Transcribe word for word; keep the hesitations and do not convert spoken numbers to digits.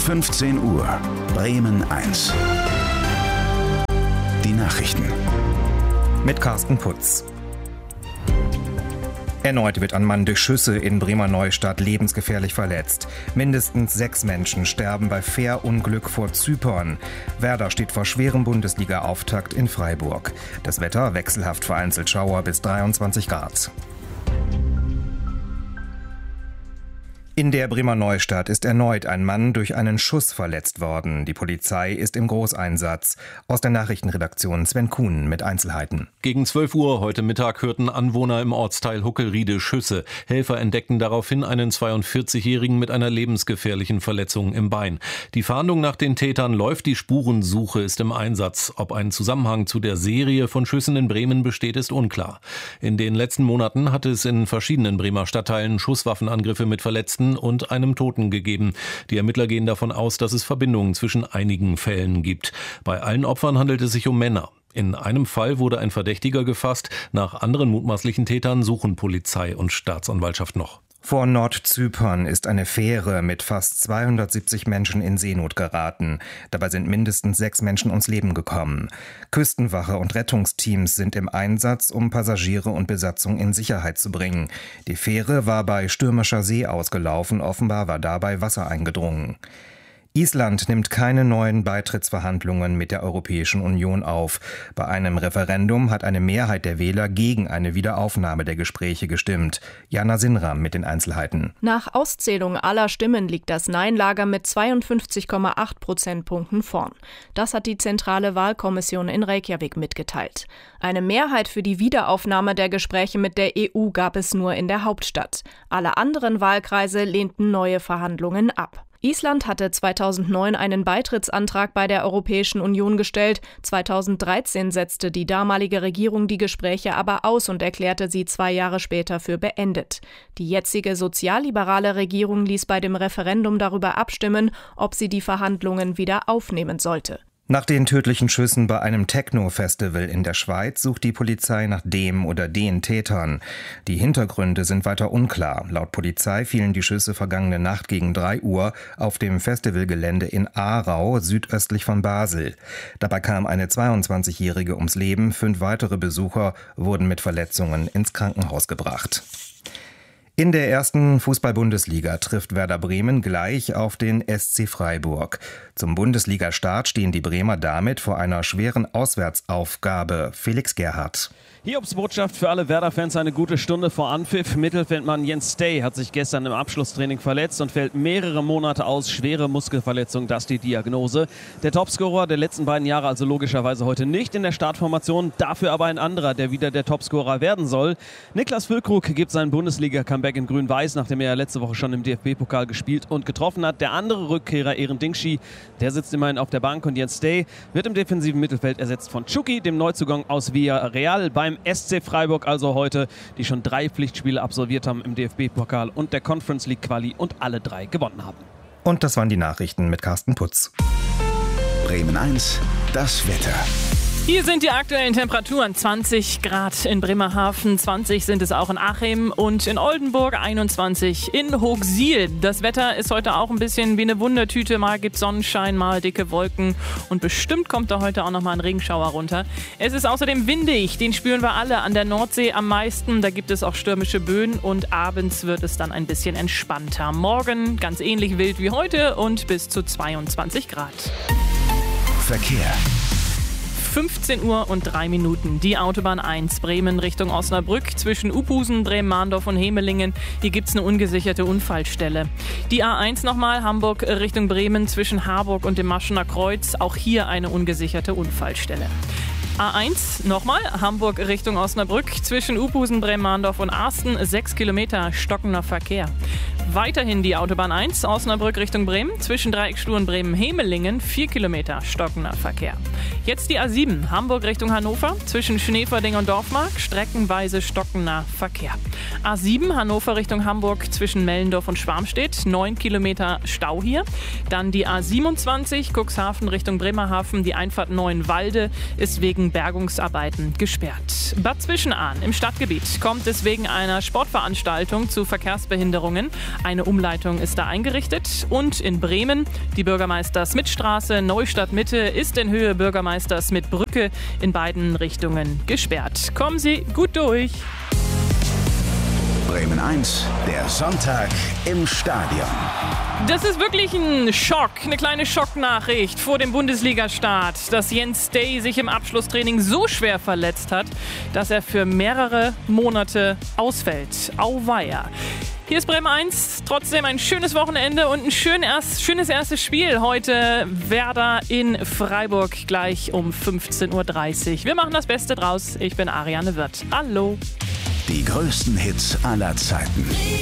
fünfzehn Uhr, Bremen eins. Die Nachrichten. Mit Carsten Putz. Erneut wird ein Mann durch Schüsse in Bremer Neustadt lebensgefährlich verletzt. Mindestens sechs Menschen sterben bei Fährunglück vor Zypern. Werder steht vor schwerem Bundesliga-Auftakt in Freiburg. Das Wetter wechselhaft, vereinzelt Schauer bis dreiundzwanzig Grad. In der Bremer Neustadt ist erneut ein Mann durch einen Schuss verletzt worden. Die Polizei ist im Großeinsatz. Aus der Nachrichtenredaktion Sven Kuhn mit Einzelheiten. Gegen zwölf Uhr heute Mittag hörten Anwohner im Ortsteil Huckelriede Schüsse. Helfer entdeckten daraufhin einen zweiundvierzigjährigen mit einer lebensgefährlichen Verletzung im Bein. Die Fahndung nach den Tätern läuft, die Spurensuche ist im Einsatz. Ob ein Zusammenhang zu der Serie von Schüssen in Bremen besteht, ist unklar. In den letzten Monaten hatte es in verschiedenen Bremer Stadtteilen Schusswaffenangriffe mit Verletzten und einem Toten gegeben. Die Ermittler gehen davon aus, dass es Verbindungen zwischen einigen Fällen gibt. Bei allen Opfern handelt es sich um Männer. In einem Fall wurde ein Verdächtiger gefasst. Nach anderen mutmaßlichen Tätern suchen Polizei und Staatsanwaltschaft noch. Vor Nordzypern ist eine Fähre mit fast zweihundertsiebzig Menschen in Seenot geraten. Dabei sind mindestens sechs Menschen ums Leben gekommen. Küstenwache und Rettungsteams sind im Einsatz, um Passagiere und Besatzung in Sicherheit zu bringen. Die Fähre war bei stürmischer See ausgelaufen, offenbar war dabei Wasser eingedrungen. Island nimmt keine neuen Beitrittsverhandlungen mit der Europäischen Union auf. Bei einem Referendum hat eine Mehrheit der Wähler gegen eine Wiederaufnahme der Gespräche gestimmt. Jana Sinram mit den Einzelheiten. Nach Auszählung aller Stimmen liegt das Nein-Lager mit zweiundfünfzig Komma acht Prozentpunkten vorn. Das hat die Zentrale Wahlkommission in Reykjavik mitgeteilt. Eine Mehrheit für die Wiederaufnahme der Gespräche mit der E U gab es nur in der Hauptstadt. Alle anderen Wahlkreise lehnten neue Verhandlungen ab. Island hatte zweitausendneun einen Beitrittsantrag bei der Europäischen Union gestellt. zweitausenddreizehn setzte die damalige Regierung die Gespräche aber aus und erklärte sie zwei Jahre später für beendet. Die jetzige sozialliberale Regierung ließ bei dem Referendum darüber abstimmen, ob sie die Verhandlungen wieder aufnehmen sollte. Nach den tödlichen Schüssen bei einem Techno-Festival in der Schweiz sucht die Polizei nach dem oder den Tätern. Die Hintergründe sind weiter unklar. Laut Polizei fielen die Schüsse vergangene Nacht gegen drei Uhr auf dem Festivalgelände in Aarau, südöstlich von Basel. Dabei kam eine zweiundzwanzigjährige ums Leben. Fünf weitere Besucher wurden mit Verletzungen ins Krankenhaus gebracht. In der ersten Fußball-Bundesliga trifft Werder Bremen gleich auf den S C Freiburg. Zum Bundesliga-Start stehen die Bremer damit vor einer schweren Auswärtsaufgabe. Felix Gerhardt. Hiobsbotschaft für alle Werder-Fans eine gute Stunde vor Anpfiff. Mittelfeldmann Jens Stay hat sich gestern im Abschlusstraining verletzt und fällt mehrere Monate aus. Schwere Muskelverletzung, das die Diagnose. Der Topscorer der letzten beiden Jahre also logischerweise heute nicht in der Startformation. Dafür aber ein anderer, der wieder der Topscorer werden soll. Niklas Füllkrug gibt sein Bundesliga-Comeback in Grün-Weiß, nachdem er letzte Woche schon im D F B-Pokal gespielt und getroffen hat. Der andere Rückkehrer, Eren Dingschi, der sitzt immerhin auf der Bank und Jens Stay wird im defensiven Mittelfeld ersetzt von Chucky, dem Neuzugang aus Villarreal. Beim S C Freiburg also heute, die schon drei Pflichtspiele absolviert haben im D F B-Pokal und der Conference League Quali und alle drei gewonnen haben. Und das waren die Nachrichten mit Carsten Putz. Bremen eins, das Wetter. Hier sind die aktuellen Temperaturen. zwanzig Grad in Bremerhaven, zwanzig sind es auch in Achim und in Oldenburg, einundzwanzig in Hochsiel. Das Wetter ist heute auch ein bisschen wie eine Wundertüte. Mal gibt Sonnenschein, mal dicke Wolken und bestimmt kommt da heute auch noch mal ein Regenschauer runter. Es ist außerdem windig, den spüren wir alle an der Nordsee am meisten. Da gibt es auch stürmische Böen und abends wird es dann ein bisschen entspannter. Morgen ganz ähnlich wild wie heute und bis zu zweiundzwanzig Grad. Verkehr. fünfzehn Uhr und drei Minuten. Die Autobahn eins Bremen Richtung Osnabrück zwischen Uphusen, Bremen-Mahndorf und Hemelingen. Hier gibt es eine ungesicherte Unfallstelle. Die A eins nochmal Hamburg Richtung Bremen zwischen Harburg und dem Maschener Kreuz. Auch hier eine ungesicherte Unfallstelle. A eins nochmal Hamburg Richtung Osnabrück zwischen Uphusen, Bremen-Mahndorf und Arsten. sechs Kilometer stockender Verkehr. Weiterhin die Autobahn eins Osnabrück Richtung Bremen zwischen Dreieckstuhl und Bremen-Hemelingen. vier Kilometer stockender Verkehr. Jetzt die A sieben Hamburg Richtung Hannover zwischen Schneverding und Dorfmark. Streckenweise stockender Verkehr. A sieben Hannover Richtung Hamburg zwischen Mellendorf und Schwarmstedt. neun Kilometer Stau hier. Dann die A siebenundzwanzig Cuxhaven Richtung Bremerhaven. Die Einfahrt Neuenwalde ist wegen Bergungsarbeiten gesperrt. Bad Zwischenahn im Stadtgebiet kommt es wegen einer Sportveranstaltung zu Verkehrsbehinderungen. Eine Umleitung ist da eingerichtet. Und in Bremen die Bürgermeister-Smith-Straße Neustadt-Mitte ist in Höhe Bürgermeister-Smith-Brücke in beiden Richtungen gesperrt. Kommen Sie gut durch. Bremen eins, der Sonntag im Stadion. Das ist wirklich ein Schock, eine kleine Schocknachricht vor dem Bundesliga-Start, dass Jens Stay sich im Abschlusstraining so schwer verletzt hat, dass er für mehrere Monate ausfällt. Auweia. Hier ist Bremen eins, trotzdem ein schönes Wochenende und ein schön erst, schönes erstes Spiel heute. Werder in Freiburg gleich um fünfzehn Uhr dreißig. Wir machen das Beste draus. Ich bin Ariane Wirth. Hallo. Die größten Hits aller Zeiten.